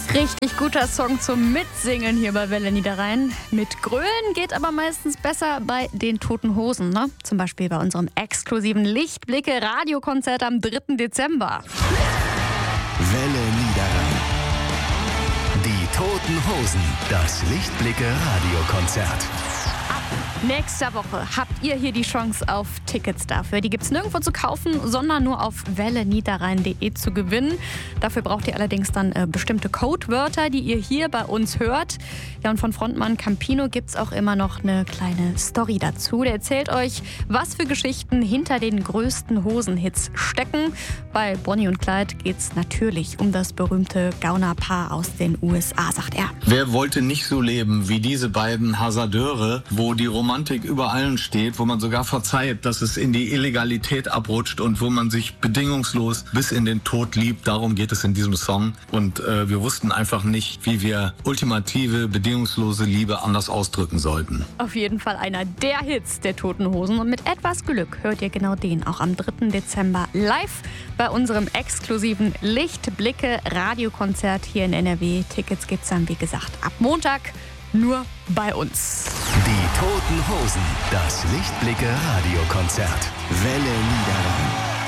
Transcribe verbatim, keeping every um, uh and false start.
Richtig guter Song zum Mitsingen hier bei Welle Niederrhein. Mit Grölen geht aber meistens besser bei den Toten Hosen, ne? Zum Beispiel bei unserem exklusiven Lichtblicke-Radiokonzert am dritten Dezember. Welle Niederrhein. Die Toten Hosen. Das Lichtblicke-Radiokonzert. Nächste Woche habt ihr hier die Chance auf Tickets dafür. Die gibt's nirgendwo zu kaufen, sondern nur auf welle niederrhein punkt de zu gewinnen. Dafür braucht ihr allerdings dann äh, bestimmte Codewörter, die ihr hier bei uns hört. Ja, und von Frontmann Campino gibt's auch immer noch eine kleine Story dazu. Der erzählt euch, was für Geschichten hinter den größten Hosenhits stecken. Bei Bonnie und Clyde geht's natürlich um das berühmte Gaunerpaar aus den U S A, sagt er. Wer wollte nicht so leben wie diese beiden Hasardeure, wo die Romantik über allen steht, wo man sogar verzeiht, dass es in die Illegalität abrutscht und wo man sich bedingungslos bis in den Tod liebt. Darum geht es in diesem Song. Und äh, wir wussten einfach nicht, wie wir ultimative, bedingungslose Liebe anders ausdrücken sollten. Auf jeden Fall einer der Hits der Toten Hosen. Und mit etwas Glück hört ihr genau den auch am dritten Dezember live bei unserem exklusiven Lichtblicke-Radiokonzert hier in N R W. Tickets gibt's dann, wie gesagt, ab Montag nur bei uns. Die Toten Hosen. Das Lichtblicke-Radiokonzert. Welle Niederrhein.